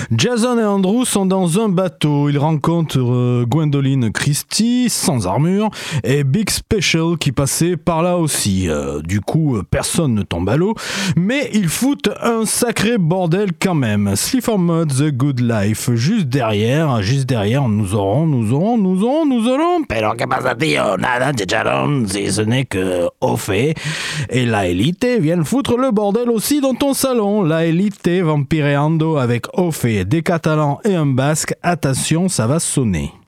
Jason et Andrew sont dans un bateau. Ils rencontrent Gwendoline Christie, sans armure, et Big Special qui passait par là aussi. Du coup, personne ne tombe à l'eau, mais ils foutent un sacré bordel quand même. Sleaford Mods, The Good Life. Juste derrière, nous aurons. Pero que pasa, tío? Nada, chicharron, si ce n'est que Ophé et la Elite viennent foutre le bordel aussi dans ton salon. La Elite vampireando avec Ophé, des Catalans et un Basque. Attention, ça va sonner.